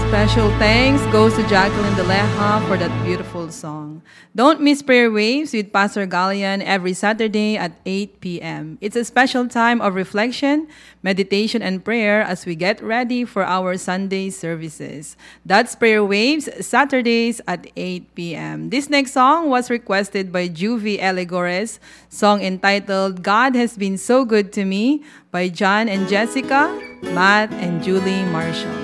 Special thanks goes to Jacqueline Deleha for that beautiful song. Don't miss Prayer Waves with Pastor Gallian every Saturday at 8 p.m. It's a special time of reflection, meditation, and prayer as we get ready for our Sunday services. That's Prayer Waves, Saturdays at 8 p.m. This next song was requested by Juvie Eligores, song entitled God Has Been So Good to Me by John and Jessica, Matt, and Julie Marshall.